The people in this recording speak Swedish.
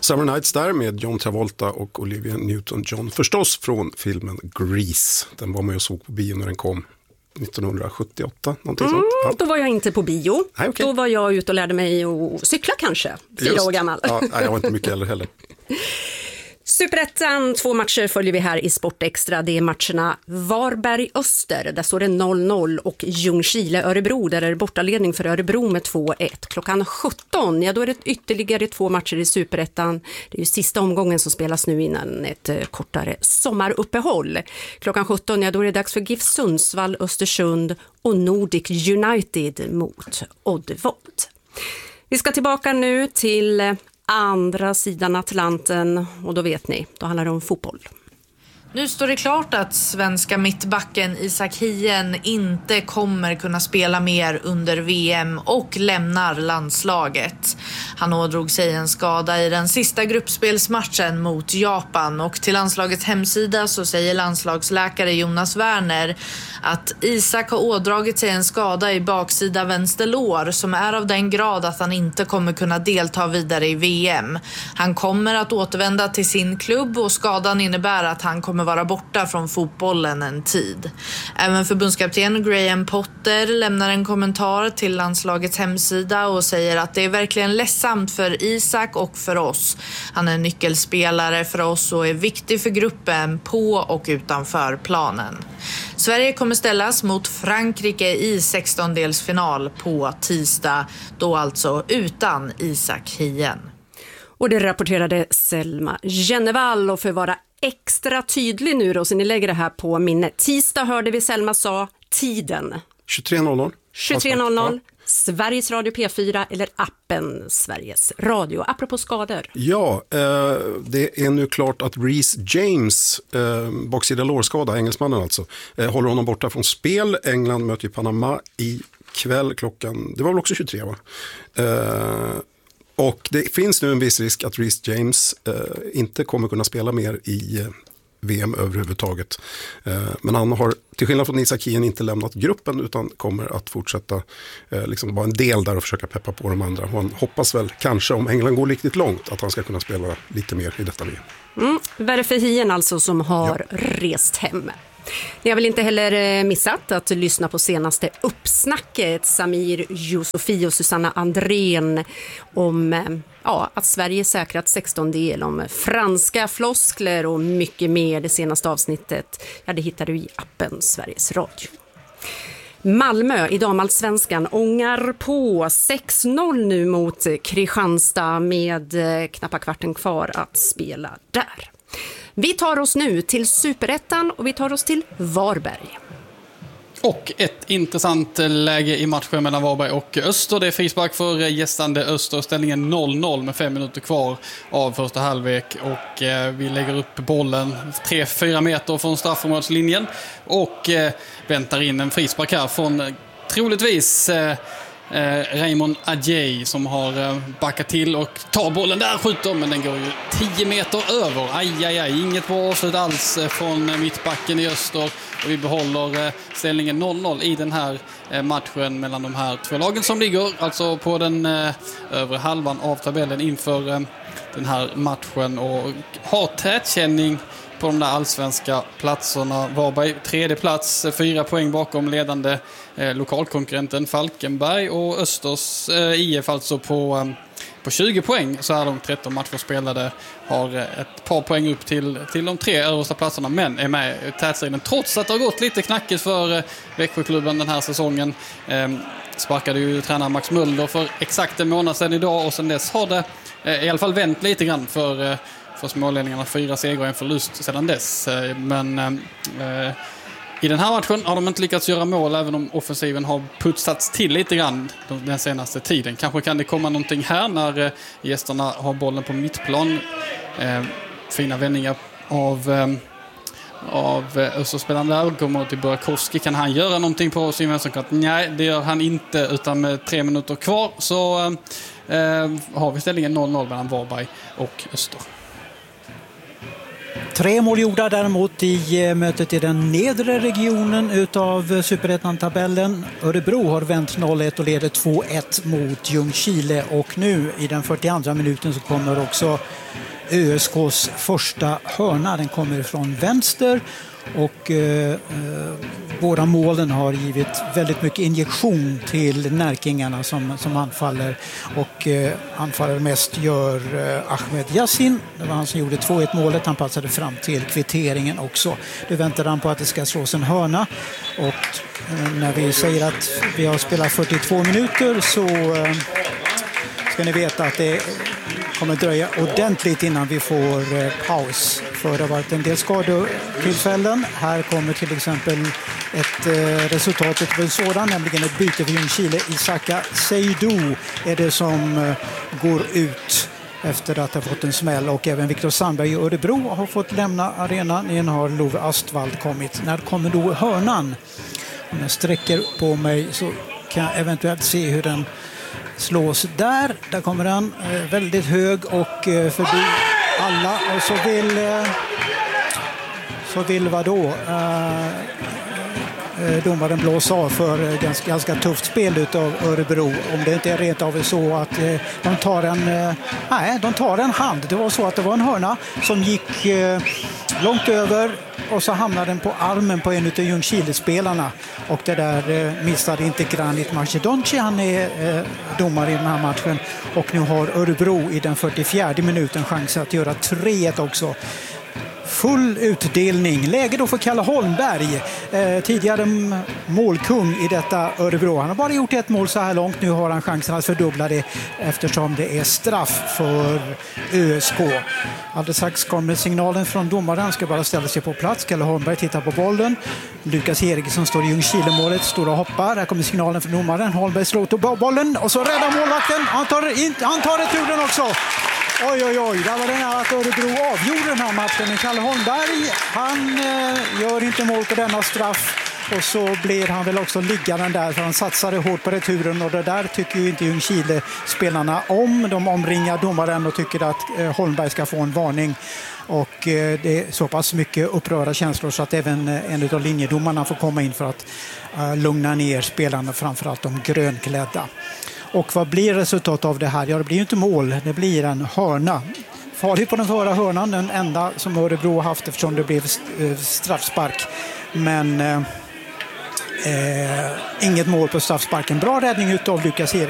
Summer Nights där med John Travolta och Olivia Newton-John. Förstås från filmen Grease. Den var man ju såg på bio när den kom 1978. Någonting sånt. Ja. Då var jag inte på bio. Nej, okay. Då var jag ute och lärde mig att cykla kanske. 4 år gammal. Ja, jag var inte mycket heller. Superettan, 2 matcher följer vi här i Sportextra. Det är matcherna Varberg-Öster, där står det 0-0, och Ljungskile-Örebro, där är det bortaledning för Örebro med 2-1. Klockan 17, ja då är det ytterligare 2 matcher i Superettan. Det är ju sista omgången som spelas nu innan ett kortare sommaruppehåll. Klockan 17, ja då är det dags för GIF Sundsvall, Östersund och Nordic United mot Oddevold. Vi ska tillbaka nu till andra sidan Atlanten, och då vet ni, då handlar det om fotboll. Nu står det klart att svenska mittbacken Isak Hien inte kommer kunna spela mer under VM och lämnar landslaget. Han ådrog sig en skada i den sista gruppspelsmatchen mot Japan, och till landslagets hemsida så säger landslagsläkare Jonas Werner att Isak har ådragit sig en skada i baksida vänster lår som är av den grad att han inte kommer kunna delta vidare i VM. Han kommer att återvända till sin klubb, och skadan innebär att han kommer vara borta från fotbollen en tid. Även förbundskapten Graham Potter lämnar en kommentar till landslagets hemsida och säger att det är verkligen ledsamt för Isak och för oss. Han är en nyckelspelare för oss och är viktig för gruppen på och utanför planen. Sverige kommer ställas mot Frankrike i 16-delsfinal på tisdag, då alltså utan Isak Hien. Och det rapporterade Selma Jennevall, och för att vara extra tydlig nu då, så ni lägger det här på minnet. Tisdag hörde vi Selma sa tiden. 23.00. 23.00. Sveriges Radio P4 eller appen Sveriges Radio. Apropå skador. Ja, det är nu klart att Reece James, baksida lårskada, engelsmannen alltså, håller honom borta från spel. England möter Panama i kväll klockan, det var väl också 23 va? Och det finns nu en viss risk att Reece James inte kommer kunna spela mer i VM överhuvudtaget. Men han har, till skillnad från Isak Hien, inte lämnat gruppen utan kommer att fortsätta liksom vara en del där och försöka peppa på de andra. Och han hoppas väl kanske, om England går riktigt långt, att han ska kunna spela lite mer i detta VM. Värre för Hien alltså, som har rest hem. Ni har väl inte heller missat att lyssna på senaste uppsnacket Samir Yusufi och Susanna Andrén om att Sverige säkrat 16-del, om franska floskler och mycket mer. Det senaste avsnittet, det hittar du i appen Sveriges Radio. Malmö i damallsvenskan ångar på 6-0 nu mot Kristianstad med knappa kvarten kvar att spela där. Vi tar oss nu till Superettan och vi tar oss till Varberg. Och ett intressant läge i matchen mellan Varberg och Öster. Det är frispark för gästande Öster. Ställningen 0-0 med 5 minuter kvar av första halvlek. Och vi lägger upp bollen 3-4 meter från straffområdeslinjen. Och väntar in en frispark här från troligtvis Raymond Adjei, som har backat till och tar bollen där, skjuter, men den går ju 10 meter över. Aj, inget bra avslut alls från mittbacken i Öster, och vi behåller ställningen 0-0 i den här matchen mellan de här två lagen som ligger alltså på den övre halvan av tabellen inför den här matchen och har tätkänning på de där allsvenska platserna. Varberg 3:e plats, 4 poäng bakom ledande lokalkonkurrenten Falkenberg, och Östers IF alltså på 20 poäng. Så här de 13 matcher spelade, har ett par poäng upp till de 3 översta platserna, men är med i tätstriden trots att det har gått lite knackigt för Växjöklubben den här säsongen. Sparkade ju tränare Max Mulder för exakt en månad sedan idag, och sedan dess har det i alla fall vänt lite grann för smålänningarna. 4 segrar och en förlust sedan dess. Men i den här matchen har de inte lyckats göra mål, även om offensiven har putsats till lite grann den senaste tiden. Kanske kan det komma någonting här när gästerna har bollen på mittplan. Fina vändningar av Österspelaren där. Kommer till Burakovsky. Kan han göra någonting på sin vänsterkant? Nej, det gör han inte, utan med 3 minuter kvar så har vi ställningen 0-0 mellan Varberg och Öster. 3 mål gjorda däremot i mötet i den nedre regionen utav Superettan-tabellen. Örebro har vänt 0-1 och leder 2-1 mot Ljungskile. Och nu i den 42:a minuten så kommer också ÖSKs första hörna. Den kommer från vänster. Och båda målen har givit väldigt mycket injektion till närkingarna som anfaller. Och anfaller mest gör Ahmed Yassin. Det var han som gjorde 2-1 målet. Han passade fram till kvitteringen också. Nu väntar han på att det ska slås en hörna. Och när vi säger att vi har spelat 42 minuter så ska ni veta att det kommer dröja ordentligt innan vi får paus. För det har varit en del skadetillfällen. Här kommer till exempel ett resultatet för en sådan, nämligen ett byte för Ljungskile. Isaka Seydou är det som går ut efter att ha fått en smäll. Och även Viktor Sandberg i Örebro har fått lämna arenan. Igen har Love Astvald kommit. När kommer då hörnan? Om jag sträcker på mig så kan jag eventuellt se hur den slås där. Där kommer den väldigt hög och förbi alla. Och så vill vad då? Domaren blåsa av för ganska tufft spel utav Örebro. Om det inte är rent av så att de tar en hand. Det var så att det var en hörna som gick långt över och så hamnade den på armen på en av Ljungskile-spelarna. Och det där missade inte Granit Macedonci. Han är domare i den här matchen. Och nu har Örebro i den 44:e minuten chans att göra 3-1 också. Full utdelning. Läge då för Kalle Holmberg. Tidigare målkung i detta Örebro. Han har bara gjort ett mål så här långt. Nu har han chansen att fördubbla det eftersom det är straff för ÖSK. Alldeles strax kommer signalen från domaren. Han ska bara ställa sig på plats. Kalle Holmberg tittar på bollen. Lukas Eriksson står i Ljungskile-målet. Står och hoppar. Här kommer signalen från domaren. Holmberg slår till bollen och så räddar målvakten. Han tar returen också. Oj, där var det nära att Örebro avgjorde den här matchen. Men Kalle Holmberg, han gör inte mål på denna straff. Och så blir han väl också liggande där för han satsade hårt på returen. Och det där tycker ju inte Ljungskile-spelarna om. De omringar domaren och tycker att Holmberg ska få en varning. Och det är så pass mycket upprörda känslor så att även en av linjedomarna får komma in för att lugna ner spelarna, framförallt de grönklädda. Och vad blir resultatet av det här? Ja, det blir ju inte mål. Det blir en hörna. Farligt på den förra hörnan. Den enda som Örebro har haft eftersom det blev straffspark. Men inget mål på straffsparken. Bra räddning utav Lukas Eriksson.